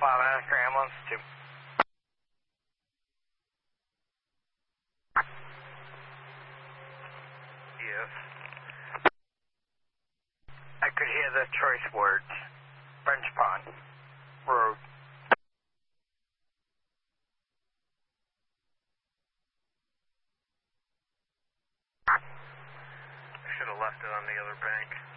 Oscar ambulance 2. Yes. I could hear the choice words. French Pond Road. I should have left it on the other bank.